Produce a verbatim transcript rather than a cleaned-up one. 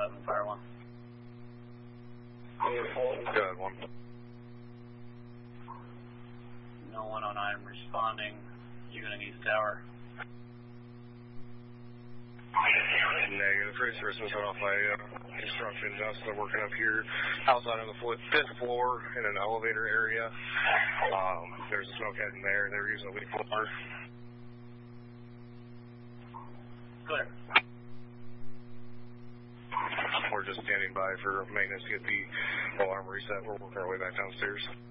eleven, fire one. Good one. No one on I am responding. You're going to need the tower. Negative. Free service was off by uh, construction dust. They're working up here outside on the fifth floor in an elevator area. Um, there's a smoke head in there. They were using a leak blower. Clear. We're just standing by for maintenance to get the alarm reset. We're working our way back downstairs.